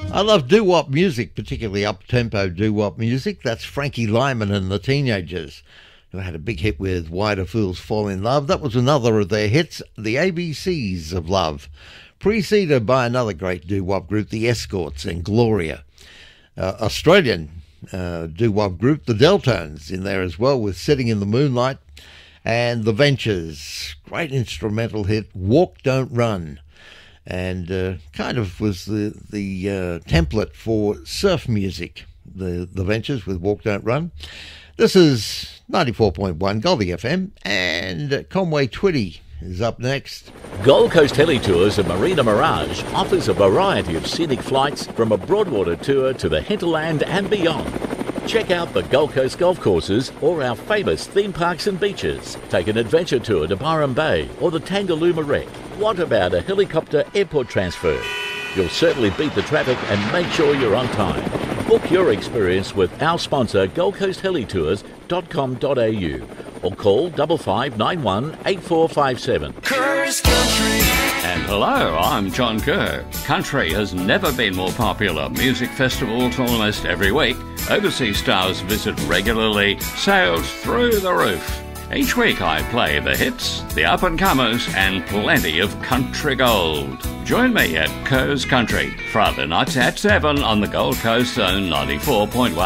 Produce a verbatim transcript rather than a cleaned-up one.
I love doo-wop music, particularly up-tempo doo-wop music. That's Frankie Lyman and the Teenagers, who had a big hit with Why Do Fools Fall in Love. That was another of their hits, the A B Cs of Love, preceded by another great doo-wop group, the Escorts and Gloria. Uh, Australian uh, doo-wop group, the Deltones, in there as well, with Sitting in the Moonlight, and the Ventures, great instrumental hit, Walk Don't Run, and uh, kind of was the the uh, template for surf music, the, the Ventures with Walk Don't Run. This is ninety-four point one Goldie F M, and Conway Twitty is up next. Gold Coast Heli Tours and Marina Mirage offers a variety of scenic flights from a Broadwater tour to the hinterland and beyond. Check out the Gold Coast golf courses or our famous theme parks and beaches. Take an adventure tour to Byron Bay or the Tangalooma Wreck. What about a helicopter airport transfer? You'll certainly beat the traffic and make sure you're on time. Book your experience with our sponsor gold coast heli tours dot com dot a u or call five five nine one eight four five seven. Kerr's Country. And hello, I'm John Kerr. Country has never been more popular. Music festivals almost every week. Overseas stars visit regularly. Sales through the roof. Each week I play the hits, the up-and-comers, and plenty of country gold. Join me at Kerr's Country, Friday nights at seven on the Gold Coast Zone ninety-four point one.